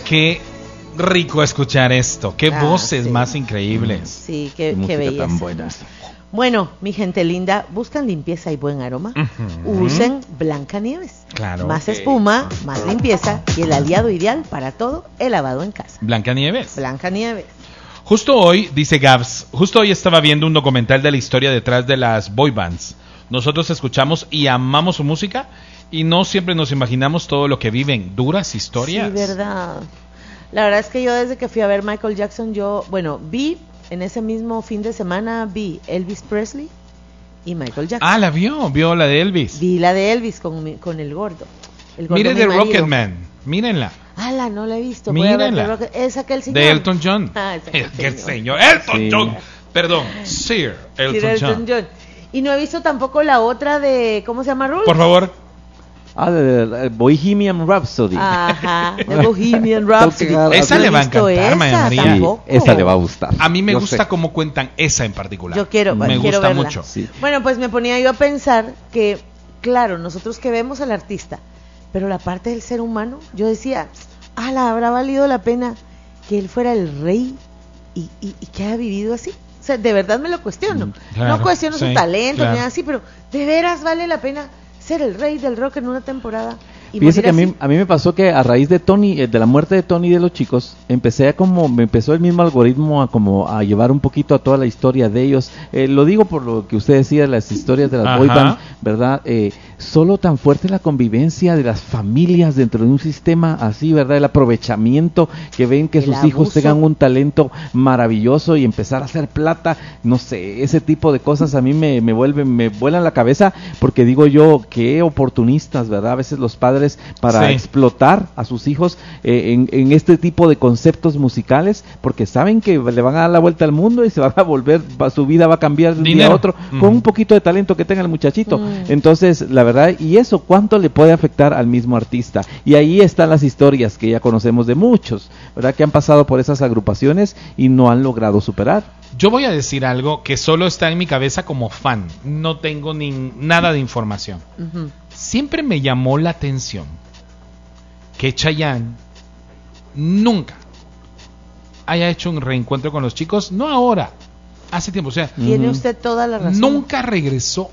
qué rico escuchar esto. Qué voces sí. más increíbles. Sí, qué música belleza. tan buena. Bueno, mi gente linda, buscan limpieza y buen aroma. Usen Blancanieves. Claro. Más espuma, más limpieza y el aliado ideal para todo el lavado en casa. Blancanieves. Blancanieves. Justo hoy, dice Gabs, justo hoy estaba viendo un documental de la historia detrás de las boy bands. Nosotros escuchamos y amamos su música y no siempre nos imaginamos todo lo que viven, duras historias. Sí, verdad. La verdad es que yo desde que fui a ver Michael Jackson, vi en ese mismo fin de semana, vi Elvis Presley y Michael Jackson. Ah, vio la de Elvis. Vi la de Elvis con el gordo. Mire mi The marido. Rocketman, mírenla. No la he visto. Mírenla. Es aquel señor. De Elton John. Es aquel ¿Qué señor. señor? Elton Sí. John. Perdón, Sir Elton, Sir Elton John. Y no he visto tampoco la otra de, ¿cómo se llama, Rules? Por favor. De Bohemian Rhapsody. Ajá, de Bohemian Rhapsody. Esa No le he va a visto encantar, María esa María. Sí, tampoco. esa le va a gustar. A mí me Yo gusta sé. cómo cuentan esa en particular. Yo quiero Me verla. gusta mucho. Sí. Bueno, pues me ponía yo a pensar que, claro, nosotros que vemos al artista, pero la parte del ser humano, yo decía, habrá valido la pena que él fuera el rey y que haya vivido así. O sea, de verdad me lo cuestiono. Claro, No cuestiono sí, su talento claro. ni nada así, pero de veras vale la pena ser el rey del rock en una temporada. Y Fíjese que morir así. a mí me pasó que a raíz de Tony, de la muerte de Tony y de los chicos, me empezó el mismo algoritmo a llevar un poquito a toda la historia de ellos. Lo digo por lo que usted decía, las historias de las boy band, ¿verdad? Solo tan fuerte la convivencia de las familias dentro de un sistema así, ¿verdad? El aprovechamiento, que ven que El sus hijos abuso. tengan un talento maravilloso y empezar a hacer plata, no sé, ese tipo de cosas a mí me vuelan la cabeza, porque digo yo, qué oportunistas, ¿verdad? A veces los padres para Sí. explotar a sus hijos en este tipo de conceptos musicales, porque saben que le van a dar la vuelta al mundo y se van a volver, su vida va a cambiar de un día Dinero. a otro, con un poquito de talento que tenga el muchachito. Entonces, la verdad, y eso, ¿cuánto le puede afectar al mismo artista? Y ahí están las historias que ya conocemos de muchos, ¿verdad? Que han pasado por esas agrupaciones y no han logrado superar. Yo voy a decir algo que solo está en mi cabeza como fan. No tengo nada de información. Ujú. Siempre me llamó la atención que Chayanne nunca haya hecho un reencuentro con los chicos, no ahora, hace tiempo, o sea, Tiene usted toda la razón. nunca regresó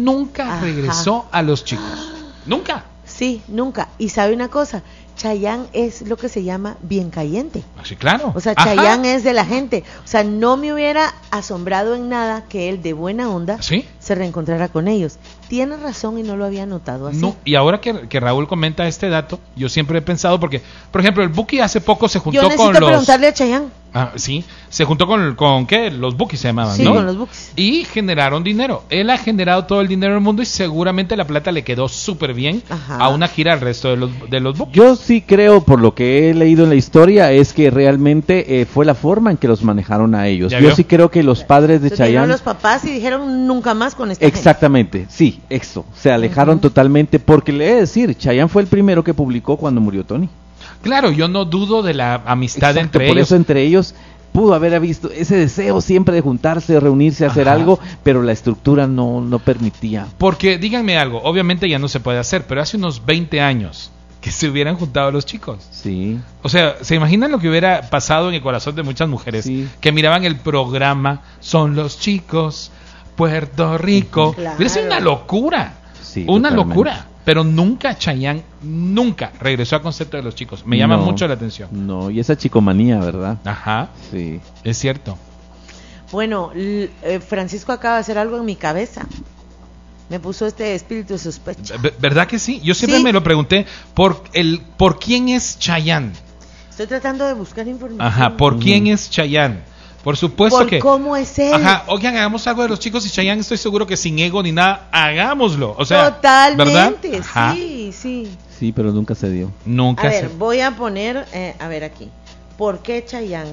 a los chicos. Nunca. Sí, nunca. Y sabe una cosa, Chayanne es lo que se llama bien cayente. Así, claro. O sea, Ajá. Chayanne es de la gente. O sea, no me hubiera asombrado en nada que él de buena onda ¿Sí? se reencontrara con ellos. Tiene razón y no lo había notado así. No, y ahora que Raúl comenta este dato, yo siempre he pensado, porque, por ejemplo, el Buki hace poco se juntó Yo necesito con los... preguntarle a Chayanne. Sí, se juntó con ¿qué? Los Bukis se llamaban, Sí, ¿no? con los Bukis. Y generaron dinero. Él ha generado todo el dinero del mundo y seguramente la plata le quedó súper bien Ajá. a una gira al resto de los Bukis. Yo sí creo, por lo que he leído en la historia, es que realmente fue la forma en que los manejaron a ellos. ¿Ya Yo vio? sí creo que los padres de Se unieron Chayanne... los papás y dijeron nunca más con esta gente. Exactamente, sí, eso. Se alejaron totalmente, porque le he de decir, Chayanne fue el primero que publicó cuando murió Tony. Claro, yo no dudo de la amistad Exacto, entre por ellos. eso entre ellos pudo haber visto ese deseo siempre de juntarse, de reunirse, hacer Ajá. algo, pero la estructura no permitía. Porque, díganme algo, obviamente ya no se puede hacer, pero hace unos 20 años que se hubieran juntado los chicos. Sí. O sea, ¿se imaginan lo que hubiera pasado en el corazón de muchas mujeres Sí. que miraban el programa Son los Chicos, Puerto Rico? Claro. Hubiera sido una locura. Sí, Una totalmente. locura. Pero nunca Chayanne, nunca regresó al concepto de los chicos. Me llama No, mucho la atención. No, y esa chicomanía, ¿verdad? Ajá, Sí. es cierto. Bueno, Francisco acaba de hacer algo en mi cabeza. Me puso este espíritu de sospecha. ¿Verdad que sí? Yo siempre Sí. me lo pregunté por quién es Chayanne. Estoy tratando de buscar información. Ajá, ¿por quién es Chayanne? Por supuesto Por que... cómo es él. Ajá, oigan, hagamos algo de los chicos y Chayanne, estoy seguro que sin ego ni nada, hagámoslo. O sea, Totalmente, ¿verdad? Ajá. sí, sí. Sí, pero nunca se dio. Nunca A ver, se... voy a poner, a ver aquí. ¿Por qué Chayanne?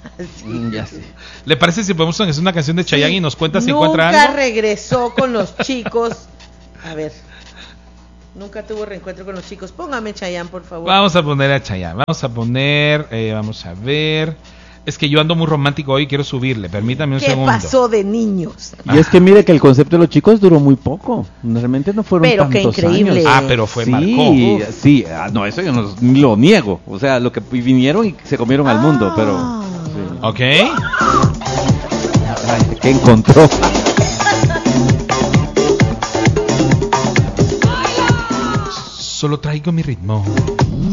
Sí. Ya sé. ¿Le parece si podemos hacer una canción de Chayanne Sí, y nos cuenta si nunca encuentra algo? regresó con los chicos. A ver. Nunca tuvo reencuentro con los chicos. Póngame Chayanne, por favor. Vamos a poner a Chayanne. Vamos a poner, vamos a ver. Es que yo ando muy romántico hoy y quiero subirle. Permítame un ¿Qué segundo. pasó de niños? Y es que mire que el concepto de los chicos duró muy poco. Realmente no fueron Pero qué tantos increíble. años. Pero fue Sí, marcó. sí. No, eso yo no lo niego. O sea, lo que vinieron y se comieron al mundo, pero... sí. ¿Ok? Ay, ¿qué encontró? Solo traigo mi ritmo.